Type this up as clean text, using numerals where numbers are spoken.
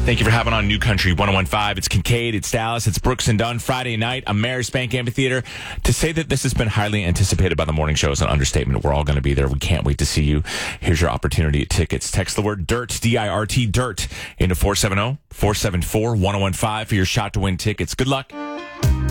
Thank you for having on New Country 101.5. It's Kincaid, it's Dallas, it's Brooks and Dunn. Friday night, Amerisbank Amphitheater. To say that this has been highly anticipated by the morning show is an understatement. We're all going to be there. We can't wait to see you. Here's your opportunity at tickets. Text the word DIRT, D-I-R-T, DIRT, into 470-474-1015 for your shot to win tickets. Good luck.